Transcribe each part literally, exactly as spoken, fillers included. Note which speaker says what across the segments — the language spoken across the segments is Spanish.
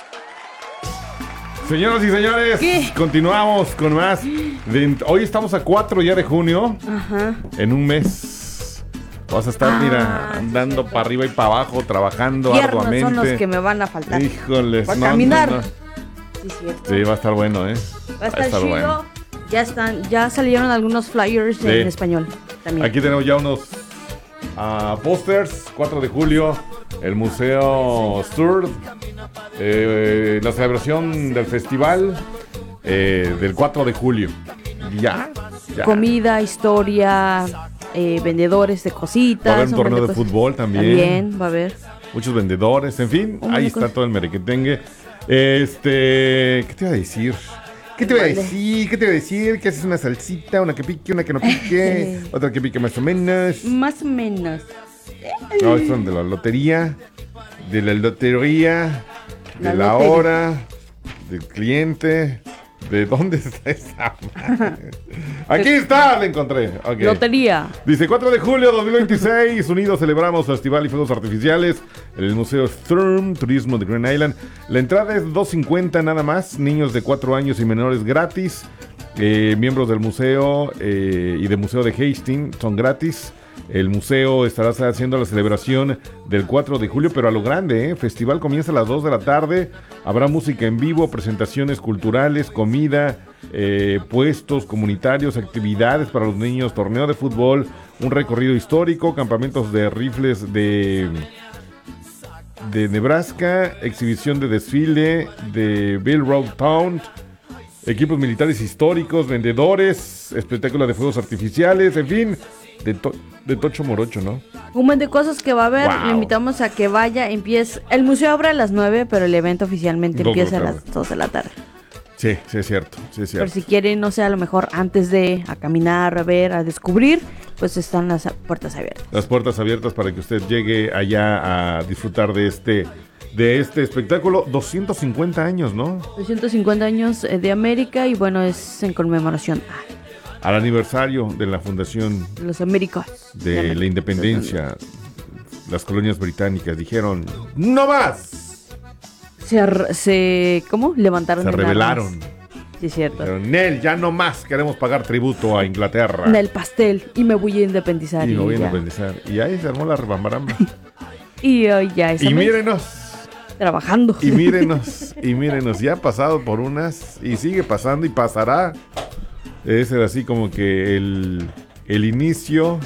Speaker 1: Señoras y señores,
Speaker 2: ¿Qué?
Speaker 1: continuamos con más. De, hoy estamos a cuatro ya de junio. Ajá. En un mes vas a estar, ah, mira, andando sí, para arriba y para abajo, trabajando
Speaker 2: Viernes
Speaker 1: arduamente.
Speaker 2: Son los que me van a faltar.
Speaker 1: Híjoles,
Speaker 2: para
Speaker 1: no,
Speaker 2: caminar.
Speaker 1: No, no.
Speaker 2: Sí, cierto.
Speaker 1: Sí, va a estar bueno, ¿eh?
Speaker 2: Va a estar, va a estar chido. Bueno. Ya están, ya salieron algunos flyers sí. en español también.
Speaker 1: Aquí tenemos ya unos uh, pósters. cuatro de julio, el Museo Sur. Eh, la celebración del festival eh, del cuatro de julio. Ya, ya.
Speaker 2: Comida, historia, eh, vendedores de cositas.
Speaker 1: Va a haber un torneo de fútbol también.
Speaker 2: También va a haber.
Speaker 1: Muchos vendedores, en fin, un ahí está cosa. Todo el merequetengue. Este, ¿qué te iba a decir? ¿Qué te iba a decir? ¿Qué te iba a decir? Que haces una salsita, una que pique, una que no pique, otra que pique más o menos.
Speaker 2: Más o menos.
Speaker 1: No, son de la lotería, de la lotería. De la, la hora, del cliente, ¿de dónde está esa madre? Aquí está, la encontré. Okay.
Speaker 2: Lotería.
Speaker 1: Dice cuatro de julio de dos mil veintiséis, unidos celebramos festival y fuegos artificiales en el Museo Sturm, Turismo de Grand Island. La entrada es dos cincuenta nada más, niños de cuatro años y menores gratis, eh, miembros del museo eh, y del Museo de Hastings son gratis. El museo estará haciendo la celebración del cuatro de julio, pero a lo grande, ¿eh? El festival comienza a las dos de la tarde. Habrá música en vivo, presentaciones culturales, comida, eh, puestos comunitarios, actividades para los niños, torneo de fútbol, un recorrido histórico, campamentos de rifles de, de Nebraska, exhibición de desfile de Bill Road Town, equipos militares históricos, vendedores, espectáculo de fuegos artificiales, en fin, de, to- de Tocho Morocho, ¿no?
Speaker 2: Un montón de cosas que va a haber.
Speaker 1: Wow.
Speaker 2: Le invitamos a que vaya, empiece. El museo abre a las nueve, pero el evento oficialmente
Speaker 1: Dos
Speaker 2: empieza a las dos de la tarde.
Speaker 1: Sí, sí es cierto, sí es cierto.
Speaker 2: Pero si quieren, no sé, a lo mejor antes de a caminar, a ver, a descubrir, pues están las puertas abiertas.
Speaker 1: Las puertas abiertas para que usted llegue allá a disfrutar de este, de este espectáculo. doscientos cincuenta años, ¿no?
Speaker 2: doscientos cincuenta años de América y bueno, es en conmemoración
Speaker 1: al aniversario de la fundación
Speaker 2: de los Américas
Speaker 1: de, de la independencia. Las colonias británicas dijeron ¡no más!
Speaker 2: Se, se ¿cómo? Levantaron.
Speaker 1: Se rebelaron.
Speaker 2: Sí, cierto.
Speaker 1: Dijeron, Nel, ya no más queremos pagar tributo a Inglaterra.
Speaker 2: Del pastel y me voy a independizar.
Speaker 1: Y, y me voy a
Speaker 2: ya.
Speaker 1: independizar. Y ahí se armó la rebambaramba.
Speaker 2: y hoy ya
Speaker 1: Y mírenos.
Speaker 2: Trabajando.
Speaker 1: Y mírenos, y mírenos, ya ha pasado por unas y sigue pasando y pasará. Ese era así como que el, el inicio,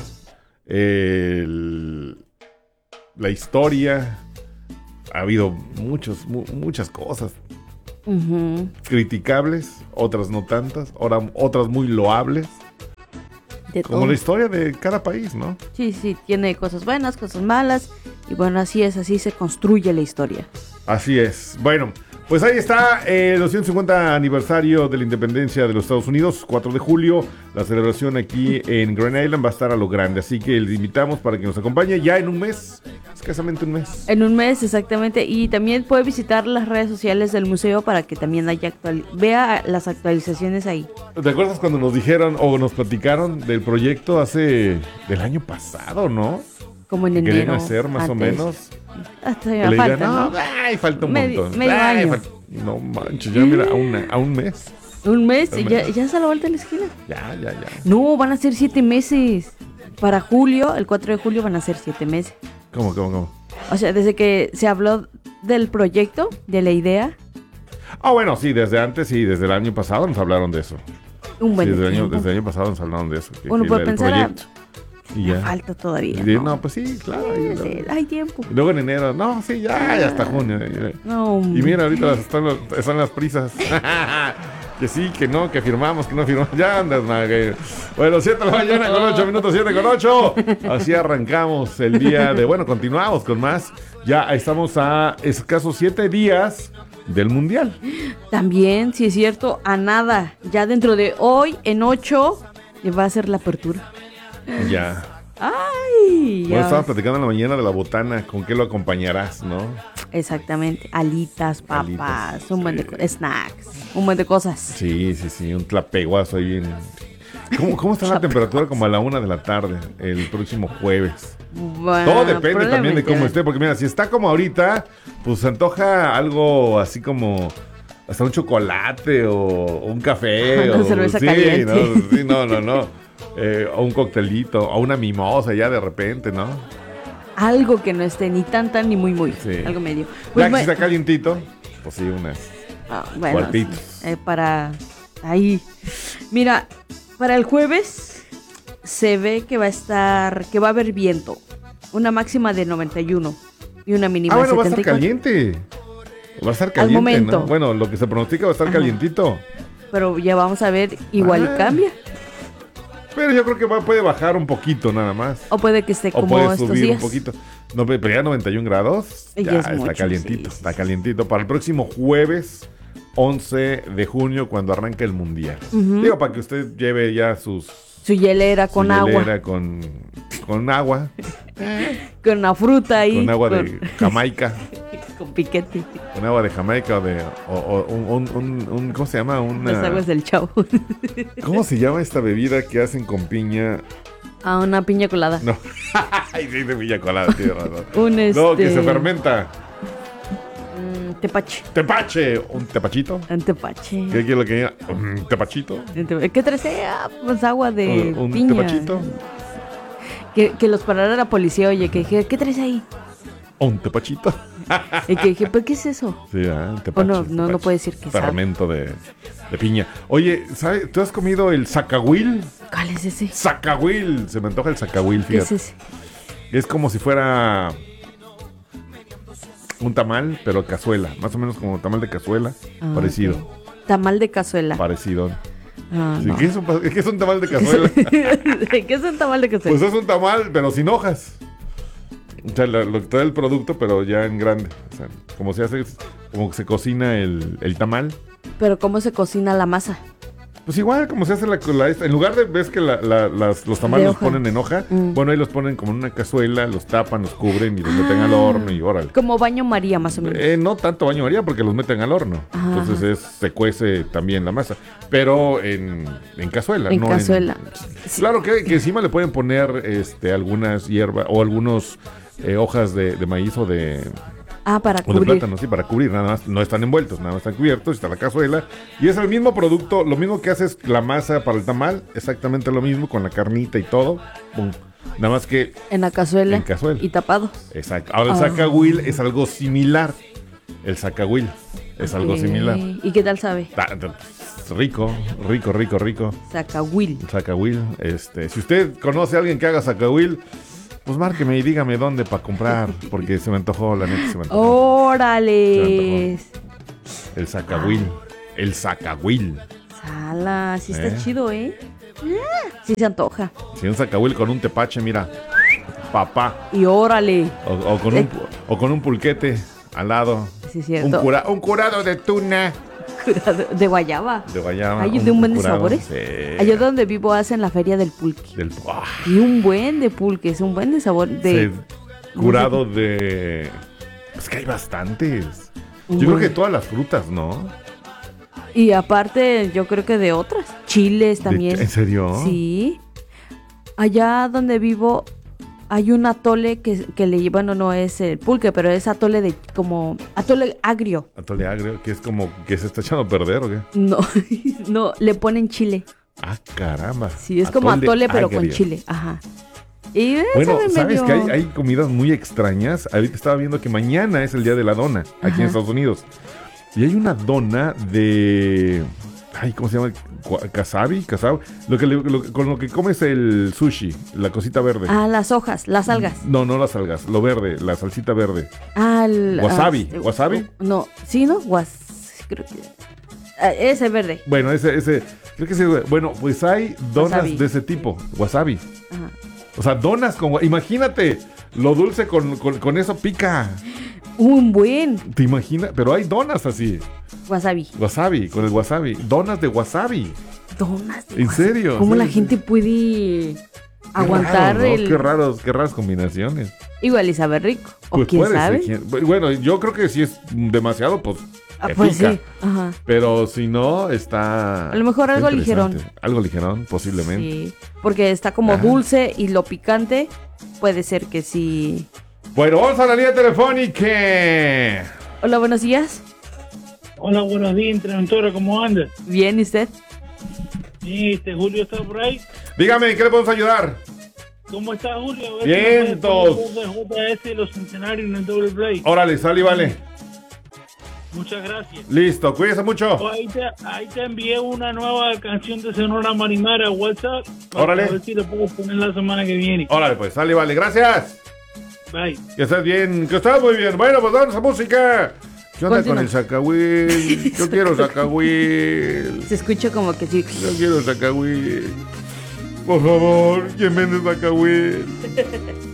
Speaker 1: el, la historia. Ha habido muchos, mu, muchas cosas
Speaker 2: uh-huh.
Speaker 1: criticables, otras no tantas, ahora, otras muy loables.
Speaker 2: De
Speaker 1: como
Speaker 2: todo.
Speaker 1: La historia de cada país, ¿no?
Speaker 2: Sí, sí, tiene cosas buenas, cosas malas. Y bueno, así es, así se construye la historia.
Speaker 1: Así es. Bueno, pues ahí está el doscientos cincuenta aniversario de la independencia de los Estados Unidos, cuatro de julio. La celebración aquí en Grand Island va a estar a lo grande. Así que les invitamos para que nos acompañe ya en un mes, escasamente un mes.
Speaker 2: En un mes, exactamente. Y también puede visitar las redes sociales del museo para que también haya actual... vea las actualizaciones ahí.
Speaker 1: ¿Te acuerdas cuando nos dijeron o nos platicaron del proyecto hace del año pasado, no?
Speaker 2: Como en enero.
Speaker 1: Querían hacer más
Speaker 2: antes.
Speaker 1: o menos.
Speaker 2: Hasta ya falta,
Speaker 1: idea, no,
Speaker 2: ¿no?
Speaker 1: Ay, falta un
Speaker 2: medio,
Speaker 1: montón.
Speaker 2: Medio
Speaker 1: ay,
Speaker 2: año.
Speaker 1: Falta, no manches, ya mira, a, una, a un mes.
Speaker 2: Un mes y ya, ya se a la vuelta de la esquina.
Speaker 1: Ya, ya, ya.
Speaker 2: No, van a ser siete meses. Para julio, el cuatro de julio van a ser siete meses.
Speaker 1: ¿Cómo, cómo, cómo?
Speaker 2: O sea, desde que se habló del proyecto, de la idea.
Speaker 1: Ah, bueno, sí, desde antes, sí, desde el año pasado nos hablaron de eso.
Speaker 2: Un buen
Speaker 1: sí, desde, el año,
Speaker 2: tiempo.
Speaker 1: desde el año pasado nos hablaron de eso. Que,
Speaker 2: Uno
Speaker 1: que
Speaker 2: puede
Speaker 1: el, el
Speaker 2: pensar,
Speaker 1: proyecto. Y ya.
Speaker 2: Falta todavía.
Speaker 1: Y,
Speaker 2: ¿no?
Speaker 1: no, pues sí, claro.
Speaker 2: Sí,
Speaker 1: y,
Speaker 2: sí, hay tiempo.
Speaker 1: Y luego en enero, no, sí, ya, ya hasta junio.
Speaker 2: No,
Speaker 1: y mira, ahorita están, los, están las prisas. Que sí, que no, que firmamos, que no firmamos. Ya andas, madre. Bueno, siete de la mañana con ocho minutos, siete con ocho. Así arrancamos el día de... Bueno, continuamos con más. Ya estamos a escasos siete días del Mundial.
Speaker 2: También, si es cierto, a nada. Ya dentro de hoy, en ocho, va a ser la apertura.
Speaker 1: Ya.
Speaker 2: Ay,
Speaker 1: Bueno,
Speaker 2: ya.
Speaker 1: estábamos platicando en la mañana de la botana. ¿Con qué lo acompañarás, no?
Speaker 2: Exactamente. Alitas, papas,
Speaker 1: Alitas,
Speaker 2: un buen
Speaker 1: sí.
Speaker 2: de co- snacks, un buen de cosas.
Speaker 1: Sí, sí, sí. Un tlapeguazo ahí bien... ¿Cómo, cómo está la temperatura como a la una de la tarde el próximo jueves? Bueno, todo depende también de cómo esté, porque mira, si está como ahorita, pues se antoja algo así como hasta un chocolate o, o un café.
Speaker 2: Una
Speaker 1: o
Speaker 2: cerveza
Speaker 1: sí,
Speaker 2: caliente.
Speaker 1: ¿no? Sí, no, no, no. Eh, o un coctelito, o una mimosa ya de repente, ¿no?
Speaker 2: Algo que no esté ni tan tan ni muy muy.
Speaker 1: Sí.
Speaker 2: Algo medio.
Speaker 1: Pues ya que está calientito, pues sí, unas
Speaker 2: ah, bueno,
Speaker 1: cuartitos.
Speaker 2: Sí, eh, para ahí. Mira, para el jueves se ve que va a estar, que va a haber viento. Una máxima de noventa y uno y una mínima
Speaker 1: ah, bueno,
Speaker 2: de setenta y cuatro.
Speaker 1: Va a estar caliente. Va a estar caliente,
Speaker 2: Al momento.
Speaker 1: ¿no? Bueno, lo que se pronostica va a estar Ajá. calientito.
Speaker 2: Pero ya vamos a ver, igual
Speaker 1: ah.
Speaker 2: y cambia.
Speaker 1: Pero yo creo que va, puede bajar un poquito nada más.
Speaker 2: O puede que esté como
Speaker 1: o puede
Speaker 2: estos
Speaker 1: subir
Speaker 2: días.
Speaker 1: un poquito. No, pero ya noventa y un grados. Ya,
Speaker 2: ya es
Speaker 1: está
Speaker 2: mucho,
Speaker 1: calientito.
Speaker 2: Sí,
Speaker 1: está
Speaker 2: sí.
Speaker 1: calientito. Para el próximo jueves, once de junio, cuando arranca el mundial.
Speaker 2: Uh-huh.
Speaker 1: Digo, para que usted lleve ya sus...
Speaker 2: Su hielera con
Speaker 1: su
Speaker 2: agua.
Speaker 1: hielera con, con agua.
Speaker 2: Con una fruta ahí.
Speaker 1: Con agua
Speaker 2: con...
Speaker 1: de Jamaica.
Speaker 2: Con piquete.
Speaker 1: Con agua de Jamaica o de... O, o, un, un, un, un, ¿cómo se llama? Una...
Speaker 2: Las aguas del Chavo.
Speaker 1: ¿Cómo se llama esta bebida que hacen con piña?
Speaker 2: Ah, una piña colada.
Speaker 1: No. Ay, sí, de piña colada, tiene razón.
Speaker 2: Un este...
Speaker 1: No, que se fermenta.
Speaker 2: Mm, tepache.
Speaker 1: Tepache. ¿Un tepachito?
Speaker 2: Un tepache.
Speaker 1: ¿Qué quiere lo que diga? ¿Un tepachito?
Speaker 2: ¿Qué traes? Ah, pues agua de
Speaker 1: ¿Un, un
Speaker 2: piña.
Speaker 1: tepachito?
Speaker 2: Que, que los parara la policía, oye, que dije, ¿qué traes ahí?
Speaker 1: ¿Un tepachito?
Speaker 2: Y que dije, ¿pero qué es eso?
Speaker 1: Sí, ¿eh? Tepache,
Speaker 2: o no, no,
Speaker 1: tepache.
Speaker 2: no puede decir que
Speaker 1: Fermento de, de piña. Oye, ¿sabes? ¿Tú has comido el zacahuil?
Speaker 2: ¿Cuál es ese?
Speaker 1: Zacahuil. Se me antoja el zacahuil,
Speaker 2: ¿Qué
Speaker 1: fíjate.
Speaker 2: es ese?
Speaker 1: Es como si fuera un tamal, pero cazuela. Más o menos como tamal de cazuela.
Speaker 2: Ah,
Speaker 1: parecido.
Speaker 2: Okay. Tamal de cazuela.
Speaker 1: Parecido.
Speaker 2: Ah,
Speaker 1: sí,
Speaker 2: no.
Speaker 1: ¿qué, es un, ¿Qué es un tamal de cazuela?
Speaker 2: ¿Qué es un tamal de cazuela?
Speaker 1: Pues es un tamal, pero sin hojas. O sea, lo, lo que trae el producto, pero ya en grande. O sea, como se hace, como se cocina el, el tamal.
Speaker 2: Pero ¿cómo se cocina la masa?
Speaker 1: Pues igual, como se hace la, la esta. En lugar de, ves que la, la, las, los tamales los ponen en hoja, mm. bueno, ahí los ponen como en una cazuela, los tapan, los cubren y los ah, meten al horno y órale.
Speaker 2: Como baño María, más o menos.
Speaker 1: Eh, no tanto baño María porque los meten al horno. Ah. Entonces es, se cuece también la masa. Pero en, en cazuela.
Speaker 2: En
Speaker 1: no
Speaker 2: cazuela.
Speaker 1: En, sí. Claro que, que encima le pueden poner este, algunas hierbas o algunos eh, hojas de, de maíz o de...
Speaker 2: Ah, para
Speaker 1: o
Speaker 2: cubrir.
Speaker 1: de plátano, sí, para cubrir, nada más, no están envueltos, nada más están cubiertos, está la cazuela, y es el mismo producto, lo mismo que haces la masa para el tamal, exactamente lo mismo, con la carnita y todo, pum, nada más que...
Speaker 2: En la cazuela.
Speaker 1: En cazuela.
Speaker 2: Y tapado.
Speaker 1: Exacto, ahora el
Speaker 2: oh.
Speaker 1: zacahuil es algo similar, el zacahuil es okay. algo similar.
Speaker 2: ¿Y qué tal sabe?
Speaker 1: Ta, ta, rico, rico, rico, rico.
Speaker 2: Zacahuil.
Speaker 1: Zacahuil, este, si usted conoce a alguien que haga zacahuil, pues márqueme y dígame dónde para comprar, porque se me antojó, la neta se me antojó.
Speaker 2: ¡Órale!
Speaker 1: El zacahuil, el zacahuil.
Speaker 2: Sala, sí está
Speaker 1: ¿Eh?
Speaker 2: chido, ¿eh? Sí se antoja.
Speaker 1: Si un zacahuil con un tepache, mira, papá.
Speaker 2: Y órale.
Speaker 1: O, o, con, un, o con un pulquete al lado.
Speaker 2: Sí, cierto.
Speaker 1: Un, cura, un curado de tuna.
Speaker 2: Curado de guayaba.
Speaker 1: De guayaba.
Speaker 2: Hay un, de un buen de sabores.
Speaker 1: Sí.
Speaker 2: Allá donde vivo hacen la feria del pulque.
Speaker 1: Del, oh.
Speaker 2: Y un buen de pulques, un buen de sabor de...
Speaker 1: Sí, curado de... Es que hay bastantes. Yo
Speaker 2: bueno.
Speaker 1: creo que todas las frutas, ¿no?
Speaker 2: Y aparte, yo creo que de otras. Chiles también.
Speaker 1: ¿De, ¿En serio?
Speaker 2: Sí. Allá donde vivo hay un atole que, que le llevan, bueno, no es el pulque, pero es atole de como atole agrio.
Speaker 1: Atole agrio, que es como que se está echando a perder, ¿o qué?
Speaker 2: No, no, le ponen chile.
Speaker 1: Ah, caramba.
Speaker 2: Sí, es atole como atole, pero agrio. Con chile. Ajá. Y
Speaker 1: bueno, ¿sabes medio... que hay, hay comidas muy extrañas? Ahorita estaba viendo que mañana es el día de la dona, aquí Ajá. en Estados Unidos. Y hay una dona de... Ay, ¿cómo se llama? ¿Kasabi? ¿Kasabi? Lo que le, lo, con lo que comes el sushi, la cosita verde.
Speaker 2: Ah, las hojas, las algas.
Speaker 1: No, no las algas, lo verde, la salsita verde.
Speaker 2: Ah, el...
Speaker 1: Wasabi,
Speaker 2: uh,
Speaker 1: ¿wasabi?
Speaker 2: No, sí, ¿no? Was... Creo que... Uh, ese verde.
Speaker 1: Bueno, ese, ese... Creo que ese... Bueno, pues hay donas wasabi. De ese tipo, wasabi.
Speaker 2: Ajá.
Speaker 1: O sea, donas con... Imagínate, lo dulce con, con, con eso pica.
Speaker 2: Un buen.
Speaker 1: ¿Te imaginas? Pero hay donas así.
Speaker 2: Wasabi.
Speaker 1: Wasabi, con el wasabi. Donas de wasabi.
Speaker 2: Donas de
Speaker 1: ¿En
Speaker 2: wasabi.
Speaker 1: serio?
Speaker 2: ¿Cómo
Speaker 1: ¿Sí?
Speaker 2: la gente puede aguantar
Speaker 1: raro, ¿no?
Speaker 2: el...
Speaker 1: Qué raros, qué raras combinaciones.
Speaker 2: Igual y sabe rico. O
Speaker 1: Pues
Speaker 2: quién
Speaker 1: puede ser,
Speaker 2: sabe.
Speaker 1: quién- Bueno, yo creo que si es demasiado, pues.
Speaker 2: Ah,
Speaker 1: te
Speaker 2: pues
Speaker 1: pica.
Speaker 2: sí. Ajá.
Speaker 1: Pero si no, está.
Speaker 2: A lo mejor
Speaker 1: está
Speaker 2: algo
Speaker 1: interesante.
Speaker 2: ligerón.
Speaker 1: Algo ligerón, posiblemente.
Speaker 2: Sí. Porque está como
Speaker 1: Ah.
Speaker 2: dulce y lo picante. Puede ser que sí.
Speaker 1: Bueno, vamos a la línea telefónica.
Speaker 2: Hola, buenos días.
Speaker 3: Hola, buenos días, interventora, ¿cómo andas?
Speaker 2: Bien, ¿y usted?
Speaker 3: Sí, este Julio está por ahí.
Speaker 1: Dígame, ¿en qué le podemos ayudar?
Speaker 3: ¿Cómo está Julio? A ver
Speaker 1: Bien,
Speaker 3: si me puedes
Speaker 1: todos.
Speaker 3: poner de J S y los centenarios en el doble play.
Speaker 1: Órale, sale y vale.
Speaker 3: Muchas gracias.
Speaker 1: Listo, cuídese mucho.
Speaker 3: Oh, ahí, te, ahí te envié una nueva canción de Sonora Marimara a WhatsApp. Para
Speaker 1: Órale.
Speaker 3: ver si lo puedo poner la semana que viene.
Speaker 1: Órale, pues, sale y vale. Gracias.
Speaker 3: Bye.
Speaker 1: Que estés bien, que estás muy bien. Bueno, pues vamos a música. ¿Qué onda
Speaker 2: Continúa.
Speaker 1: con el zacahuil? Yo quiero zacahuil.
Speaker 2: Se escucha como que sí.
Speaker 1: Yo quiero zacahuil. Por favor, ¿quién vende zacahuil?